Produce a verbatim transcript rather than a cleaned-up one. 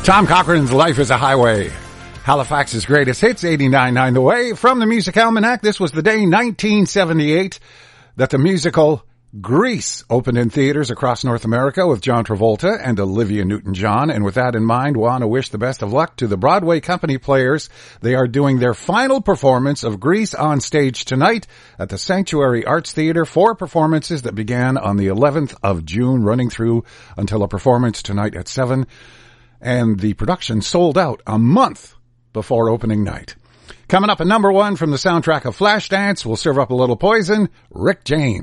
Tom Cochran's Life is a Highway. Halifax's greatest hits, eighty-nine point nine The Way. From the Music Almanac, this was the day, nineteen seventy-eight, that the musical Grease opened in theaters across North America with John Travolta and Olivia Newton-John. And with that in mind, we want to wish the best of luck to the Broadway company players. They are doing their final performance of Grease on stage tonight at the Sanctuary Arts Theatre. Four performances that began on the eleventh of June, running through until a performance tonight at seven. And the production sold out a month before opening night. Coming up at number one from the soundtrack of Flashdance, we'll serve up a little poison, Rick James.